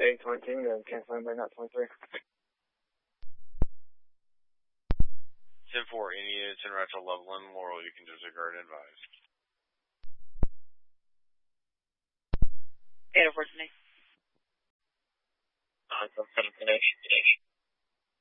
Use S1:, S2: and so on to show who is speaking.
S1: 22, canceling by not 23.
S2: 10-4, any units in route to Loveland, Laurel, you can disregard and advise.
S3: 804 today.
S1: Finish.